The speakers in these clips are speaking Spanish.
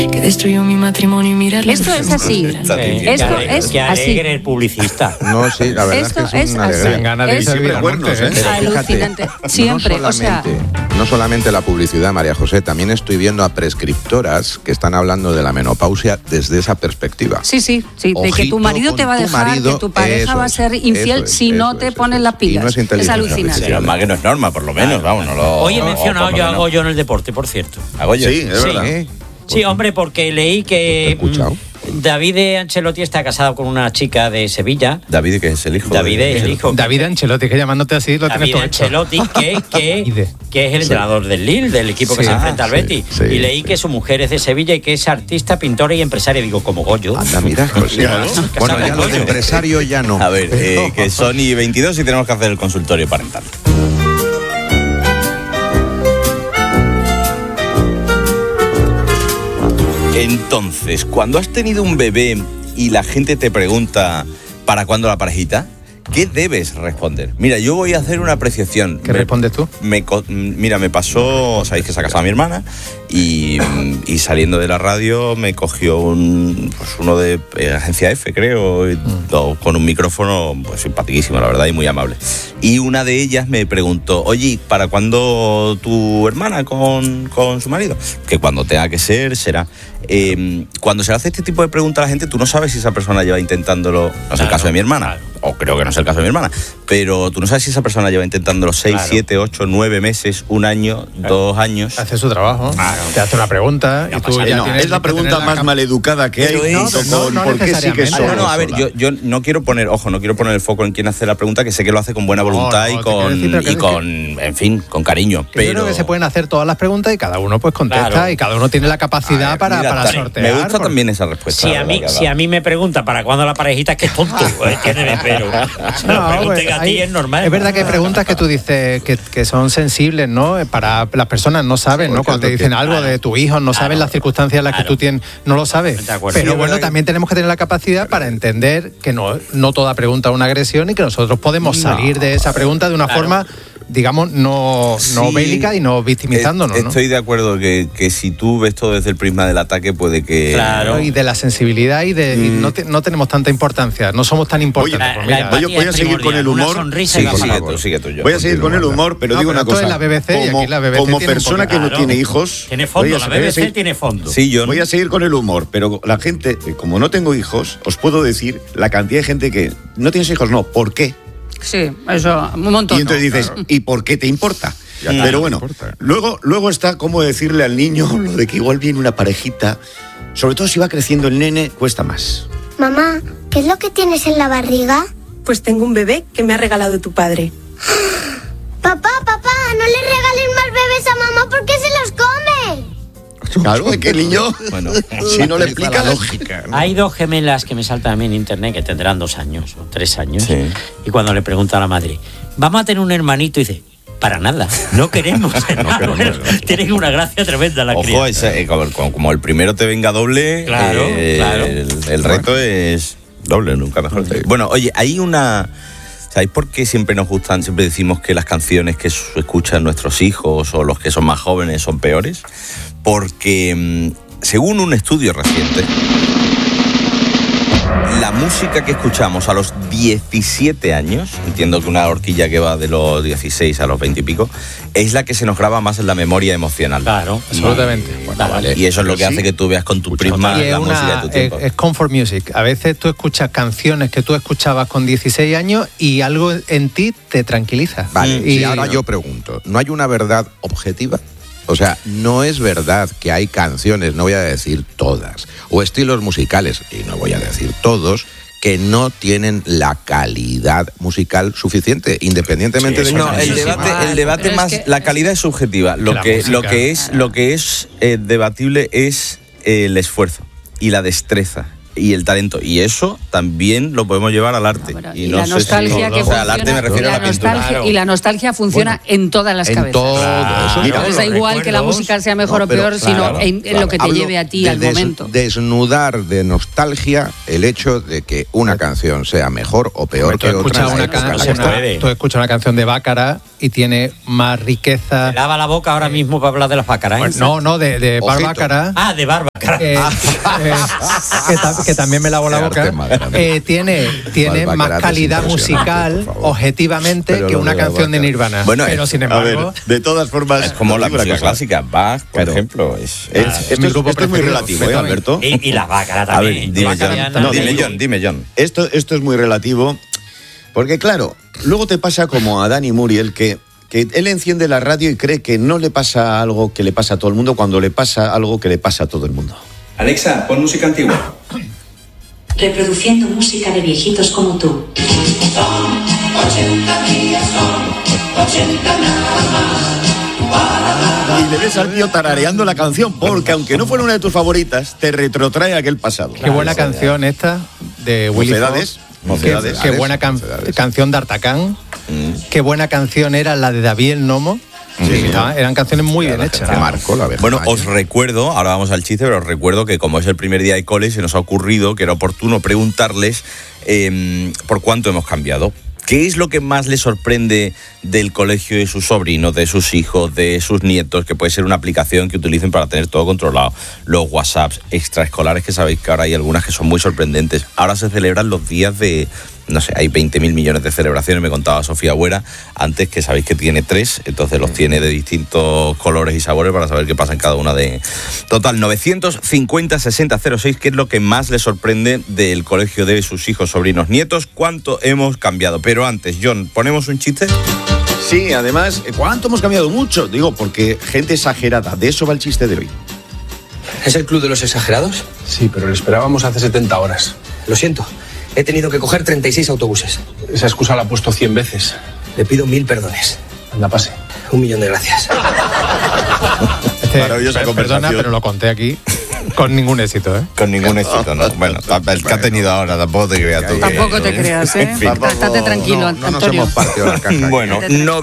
que destruyó mi matrimonio y mirar. Esto es así. Esto es que así. alegre el publicista. No, sí, la verdad Esto es que es una así. alegría. Ganas de Es irse al cuernos, monte, ¿eh? Pero alucinante. Siempre, no solamente la publicidad, María José, también estoy viendo a prescriptoras que están hablando de la menopausia desde esa perspectiva. Sí, de que Ojito tu marido te va a con tu dejar, marido, que tu pareja eso va a ser infiel si no te pones las pilas. Y no es Es inteligencia alucinante. artificial. Más que no es norma, por lo menos, vamos, no lo... Hoy he mencionado por lo yo a menos. Goyo en el deporte, por cierto. ¿A Goyo? Sí, es verdad. Sí, hombre, porque leí que ¿He escuchado? David Ancelotti está casado con una chica de Sevilla. David, que es el hijo. David es el hijo. David Ancelotti, que llamándote así lo tienes David todo hecho. Ancelotti, que es el entrenador del Lille, del equipo que Sí. se enfrenta al Sí, Betis. sí, y leí sí. que su mujer es de Sevilla y que es artista, pintora y empresaria. Digo, como Goyo. Anda, mira, José. Bueno, ya lo de empresario ya no. A ver, que son y 22 y tenemos que hacer el consultorio parental. Entonces, cuando has tenido un bebé y la gente te pregunta ¿para cuándo la parejita?, ¿qué debes responder? Mira, yo voy a hacer una apreciación. ¿Qué respondes tú? Mira, me pasó, sabéis que se ha casado mi hermana y saliendo de la radio me cogió uno de Agencia F, creo, con un micrófono pues simpaticísimo, la verdad, y muy amable. Y una de ellas me preguntó, oye, ¿para cuándo tu hermana con su marido? Que cuando tenga que ser, será. Cuando se hace este tipo de preguntas a la gente, tú no sabes si esa persona lleva intentándolo, no es el caso de mi hermana, o creo que no es el caso de mi hermana, pero tú no sabes si esa persona lleva intentándolo 6, 7, 8, 9 meses, un año, 2 años. Hace su trabajo, te hace una pregunta y tú ya No, tienes es la que pregunta tener más maleducada que hay. Pero junto eso, con no por qué sí que necesariamente. somos. No, a ver, yo no quiero poner, no quiero poner el foco en quién hace la pregunta, que sé que lo hace con buena voluntad no, te quiero decir, pero que es en fin, con cariño. Yo creo que se pueden hacer todas las preguntas y cada uno pues contesta, Claro. y cada uno tiene la capacidad para sortear. Me gusta también esa respuesta. Si a mí me pregunta para cuándo la parejita, es que es tonto. Tiene pero. Se lo pregunten a ti, es normal. Es verdad que hay preguntas que tú dices que son sensibles, ¿no? Para las personas no saben, ¿no? Cuando te dicen algo de tu hijo, no saben las circunstancias en las que tú tienes, no lo sabes. De acuerdo. Pero Sí, bueno, también tenemos que tener la capacidad para entender que no toda pregunta es una agresión y que nosotros podemos salir de esa pregunta de una forma, digamos, no bélica y no victimizándonos, ¿no? Estoy de acuerdo que si tú ves todo desde el prisma del ataque, puede que... Claro. Y de la sensibilidad y no tenemos tanta importancia, no somos tan importantes. Pues mira, voy a seguir con el humor. Una sonrisa y va para adelante. Sigue tú, yo. Voy a seguir con el humor, pero No, digo pero una esto cosa. es la BBC y aquí la BBC como tiene un persona poco- que no Claro. tiene hijos, Tiene fondo, la voy a BBC seguir- tiene fondo. Sí, yo... Voy a seguir con el humor, pero la gente, como no tengo hijos, os puedo decir la cantidad de gente que no tienes hijos, no, ¿por qué? Sí, eso, un montón. Y entonces dices, ¿y por qué te importa? Pero bueno, luego está cómo decirle al niño lo de que igual viene una parejita, sobre todo si va creciendo el nene, cuesta más. Mamá, ¿qué es lo que tienes en la barriga? Pues tengo un bebé que me ha regalado tu padre. Papá, no le regales más bebés a mamá porque se los come. Claro, es que el niño, Bueno, si no le explica la lógica. Hay dos gemelas que me saltan a mí en internet que tendrán 2 años o 3 años. Sí. Y cuando le pregunto a la madre, ¿vamos a tener un hermanito? Y dice, para nada, no queremos. Tienen una gracia tremenda la ojo, criatura. como el primero te venga doble, Claro, claro. El reto es doble, nunca mejor. Bueno, oye, hay una... ¿Sabéis por qué siempre nos gustan, siempre decimos que las canciones que escuchan nuestros hijos o los que son más jóvenes son peores? Porque, según un estudio reciente, la música que escuchamos a los 17 años, entiendo que una horquilla que va de los 16 a los 20 y pico, es la que se nos graba más en la memoria emocional. Claro. Absolutamente. Y eso es lo que hace que tú veas con tu prisma Y es la música de tu tiempo. es comfort music. A veces tú escuchas canciones que tú escuchabas con 16 años y algo en ti te tranquiliza. Vale, y y ahora yo pregunto, ¿no hay una verdad objetiva? O sea, no es verdad que hay canciones, no voy a decir todas, o estilos musicales, y no voy a decir todos, que no tienen la calidad musical suficiente, independientemente de... No, que el debate Pero es más, que- la calidad es subjetiva. Lo La que música. es debatible es el esfuerzo y la destreza y el talento. Y eso también lo podemos llevar al arte. Y la nostalgia que funciona, al arte me refiero a la pintura. Y la nostalgia funciona en todas las cabezas. Todo. Entonces da igual que la música sea mejor o peor, sino en lo que te lleve a ti al momento. Desnudar de nostalgia el hecho de que una canción sea mejor o peor que otra. Tú escuchas una canción de Bácara y tiene más riqueza. ¿Me lava la boca ahora mismo para hablar de las Bácaras? Pues no, de Bácara. Ah, de Bárbara. Que también me lavo la boca. Tiene más calidad musical, objetivamente, que una canción de Nirvana. Bueno, pero sin embargo, a ver, de todas formas, es como la música clásica. Bach, por ejemplo. Esto es muy relativo, Alberto. Y las Bácaras también. A ver, dime, John. Esto es muy relativo, porque claro, luego te pasa como a Dani Muriel, que él enciende la radio y cree que no le pasa algo que le pasa a todo el mundo cuando le pasa algo que le pasa a todo el mundo. Alexa, pon música antigua. Reproduciendo música de viejitos como tú. Son 80 días, son 80 nada más. Y le ves al tío tarareando la canción, porque aunque no fuera una de tus favoritas, te retrotrae a aquel pasado. Qué buena canción esta de Willy Mocedades. Qué buena canción de Artacán. Qué buena canción era la de David el Nomo. Sí, eran canciones muy bien hechas. Bueno, os recuerdo, ahora vamos al chiste, pero os recuerdo que como es el primer día de cole, se nos ha ocurrido que era oportuno preguntarles por cuánto hemos cambiado. ¿Qué es lo que más les sorprende del colegio de sus sobrinos, de sus hijos, de sus nietos? Que puede ser una aplicación que utilicen para tener todo controlado. Los WhatsApps extraescolares, que sabéis que ahora hay algunas que son muy sorprendentes. Ahora se celebran los días de... No sé, hay 20.000 millones de celebraciones, me contaba Sofía Huera, antes, que sabéis que tiene 3, entonces los tiene de distintos colores y sabores para saber qué pasa en cada una de... Total, 950-6006, ¿qué es lo que más les sorprende del colegio de sus hijos, sobrinos, nietos? ¿Cuánto hemos cambiado? Pero antes, John, ¿ponemos un chiste? Sí, además, ¿cuánto hemos cambiado? Mucho, digo, porque gente exagerada, de eso va el chiste de hoy. ¿Es el club de los exagerados? Sí, pero lo esperábamos hace 70 horas. Lo siento. He tenido que coger 36 autobuses. Esa excusa la he puesto 100 veces. Le pido 1000 perdones. Anda, pase. 1.000.000 de gracias. Maravillosa conversación. Perdona, pero lo conté aquí con ningún éxito, ¿eh? Con ningún éxito, no. Bueno, el que ha tenido ahora, tampoco te creas tú. Tampoco te creas, ¿eh? Estate tranquilo, Antonio. No nos hemos partido la caja. Bueno,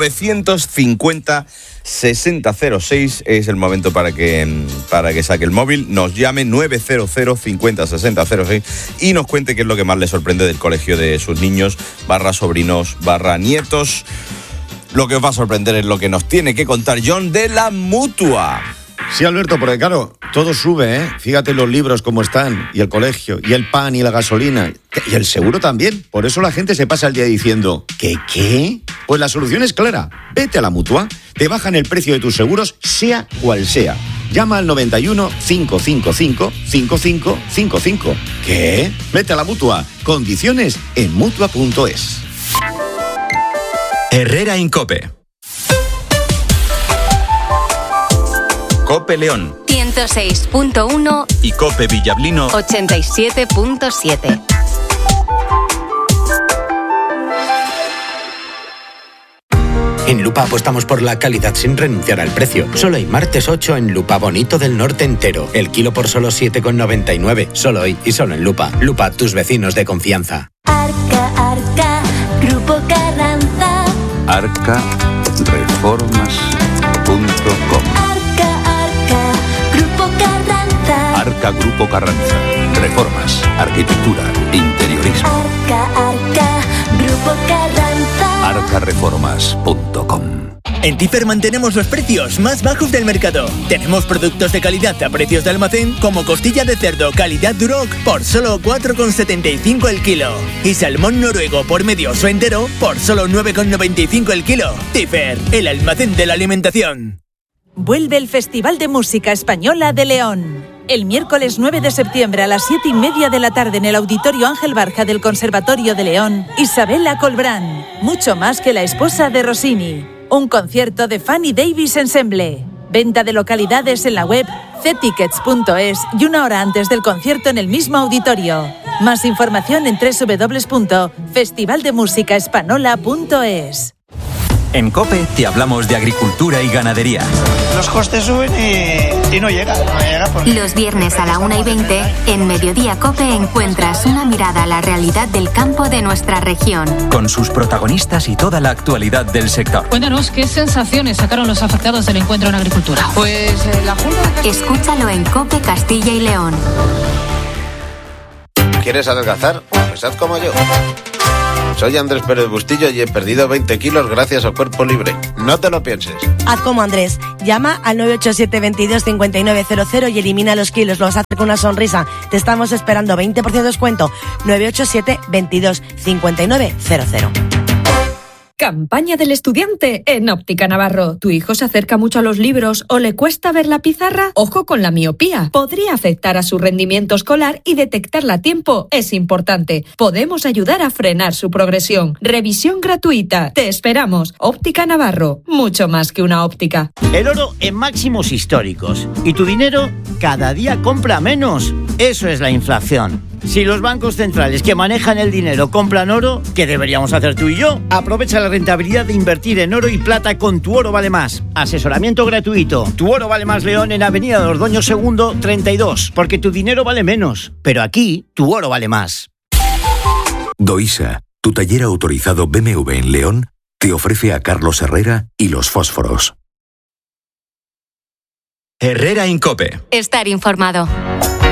950-6006 es el momento para que saque el móvil, nos llame 900-50-6006 y nos cuente qué es lo que más le sorprende del colegio de sus niños, /sobrinos, /nietos. Lo que os va a sorprender es lo que nos tiene que contar John de la Mutua. Sí, Alberto, porque claro, todo sube, ¿eh? Fíjate los libros cómo están, y el colegio, y el pan, y la gasolina, y el seguro también. Por eso la gente se pasa el día diciendo, ¿qué? Pues la solución es clara. Vete a la Mutua, te bajan el precio de tus seguros, sea cual sea. Llama al 91 555 5555. ¿Qué? Vete a la Mutua. Condiciones en Mutua.es. Herrera Incope. Cope León 106.1 y Cope Villablino 87.7. En Lupa apostamos por la calidad sin renunciar al precio. Solo hay martes 8 en Lupa Bonito del Norte entero. El kilo por solo 7,99. Solo hoy y solo en Lupa. Lupa, tus vecinos de confianza. Arca, Grupo Carranza. Arcareformas.com. Grupo Carranza. Arca Grupo Carranza. Reformas, arquitectura, interiorismo. Arca, Grupo Carranza. Arcareformas.com. En Tifer mantenemos los precios más bajos del mercado. Tenemos productos de calidad a precios de almacén, como costilla de cerdo calidad Duroc por solo 4,75 el kilo. Y salmón noruego por medio o entero por solo 9,95 el kilo. Tifer, el almacén de la alimentación. Vuelve el Festival de Música Española de León. El miércoles 9 de septiembre a las 7:30 de la tarde en el Auditorio Ángel Barja del Conservatorio de León, Isabela Colbrán, mucho más que la esposa de Rossini. Un concierto de Fanny Davis Ensemble. Venta de localidades en la web ctickets.es y una hora antes del concierto en el mismo auditorio. Más información en www.festivaldemusicaespanola.es. En COPE te hablamos de agricultura y ganadería. Los costes suben y no llega porque... Los viernes a la 1:20, en Mediodía COPE encuentras una mirada a la realidad del campo de nuestra región. Con sus protagonistas y toda la actualidad del sector. Cuéntanos, ¿qué sensaciones sacaron los afectados del encuentro en agricultura? Pues la Junta... Escúchalo en COPE Castilla y León. ¿Quieres adelgazar? Pues haz como yo. Soy Andrés Pérez Bustillo y he perdido 20 kilos gracias a Cuerpo Libre. No te lo pienses. Haz como Andrés. Llama al 987 22 5900 y elimina los kilos. Lo vas a hacer con una sonrisa. Te estamos esperando. 20% de descuento. 987 22 5900. Campaña del estudiante en Óptica Navarro. ¿Tu hijo se acerca mucho a los libros o le cuesta ver la pizarra? Ojo con la miopía. Podría afectar a su rendimiento escolar y detectarla a tiempo es importante. Podemos ayudar a frenar su progresión. Revisión gratuita. Te esperamos. Óptica Navarro. Mucho más que una óptica. El oro en máximos históricos. Y tu dinero cada día compra menos. Eso es la inflación. Si los bancos centrales que manejan el dinero compran oro, ¿qué deberíamos hacer tú y yo? Aprovecha la rentabilidad de invertir en oro y plata con Tu Oro Vale Más. Asesoramiento gratuito. Tu Oro Vale Más León en Avenida de Ordoño Segundo 32. Porque tu dinero vale menos. Pero aquí, tu oro vale más. Doisa, tu taller autorizado BMW en León, te ofrece a Carlos Herrera y los fósforos. Herrera Incope. Estar informado.